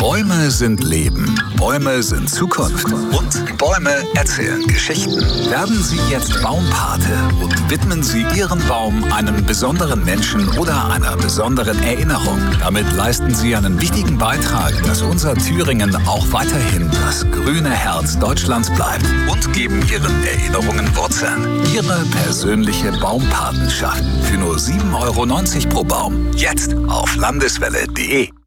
Bäume sind Leben, Bäume sind Zukunft und Bäume erzählen Geschichten. Werden Sie jetzt Baumpate und widmen Sie Ihren Baum einem besonderen Menschen oder einer besonderen Erinnerung. Damit leisten Sie einen wichtigen Beitrag, dass unser Thüringen auch weiterhin das grüne Herz Deutschlands bleibt und geben Ihren Erinnerungen Wurzeln. Ihre persönliche Baumpatenschaft für nur 7,90 € pro Baum. Jetzt auf landeswelle.de.